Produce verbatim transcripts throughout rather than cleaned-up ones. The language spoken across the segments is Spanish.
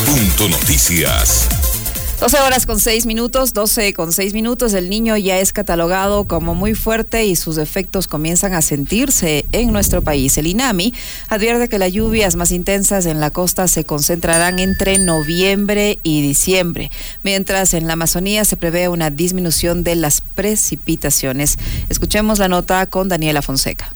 Punto Noticias. doce horas con seis minutos, doce con seis minutos. El Niño ya es catalogado como muy fuerte y sus efectos comienzan a sentirse en nuestro país. El INAMI advierte que las lluvias más intensas en la costa se concentrarán entre noviembre y diciembre, mientras en la Amazonía se prevé una disminución de las precipitaciones. Escuchemos la nota con Daniela Fonseca.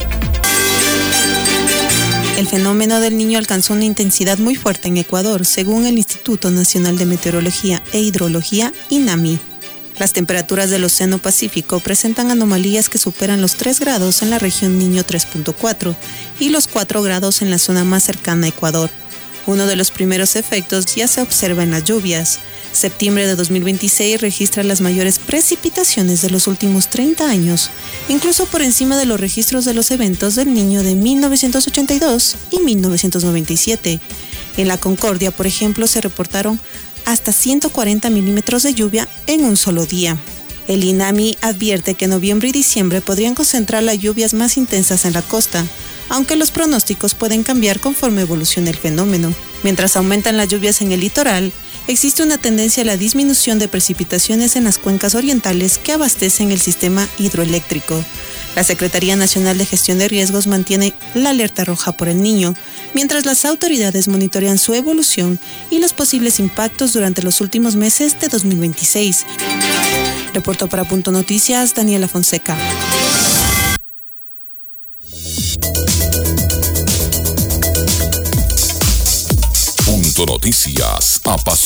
El fenómeno del Niño alcanzó una intensidad muy fuerte en Ecuador, según el Instituto Nacional de Meteorología e Hidrología, INAMI. Las temperaturas del Océano Pacífico presentan anomalías que superan los tres grados en la región Niño tres punto cuatro y los cuatro grados en la zona más cercana a Ecuador. Uno de los primeros efectos ya se observa en las lluvias. Septiembre de dos mil veintiséis registra las mayores precipitaciones de los últimos treinta años, incluso por encima de los registros de los eventos del Niño de mil novecientos ochenta y dos y mil novecientos noventa y siete. En la Concordia, por ejemplo, se reportaron hasta ciento cuarenta milímetros de lluvia en un solo día. El INAMI advierte que noviembre y diciembre podrían concentrar las lluvias más intensas en la costa, aunque los pronósticos pueden cambiar conforme evolucione el fenómeno. Mientras aumentan las lluvias en el litoral, existe una tendencia a la disminución de precipitaciones en las cuencas orientales que abastecen el sistema hidroeléctrico. La Secretaría Nacional de Gestión de Riesgos mantiene la alerta roja por el Niño, mientras las autoridades monitorean su evolución y los posibles impactos durante los últimos meses de dos mil veintiséis. Reportó para Punto Noticias, Daniela Fonseca. Punto Noticias, apasionante.